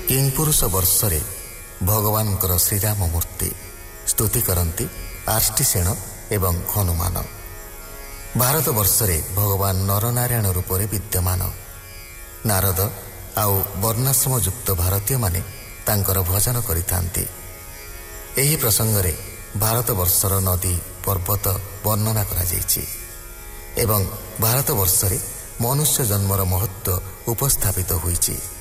କିଂପୁରୁଷ ବର୍ଷରେ ଭଗବାନଙ୍କର ଶ୍ରୀରାମ ମୂର୍ତ୍ତି ସ୍ତୁତି କରନ୍ତି ଆର୍ଷ୍ଟି ସେଣ ଏବଂ ହନୁମାନ। ଭାରତ ବର୍ଷରେ ଭଗବାନ ନରନାରାୟଣ ରୂପରେ ବିଦ୍ୟମାନ। ନାରଦ ଆଉ ବର୍ଣ୍ଣାଶ୍ରମଯୁକ୍ତ ଭାରତୀୟମାନେ ତାଙ୍କର ଭଜନ କରିଥାନ୍ତି। ଏହି ପ୍ରସଙ୍ଗରେ ଭାରତବର୍ଷର ନଦୀ ପର୍ବତ ବର୍ଣ୍ଣନା କରାଯାଇଛି ଏବଂ ଭାରତବର୍ଷରେ ମନୁଷ୍ୟ ଜନ୍ମର ମହତ୍ତ୍ୱ ଉପସ୍ଥାପିତ ହୋଇଛି।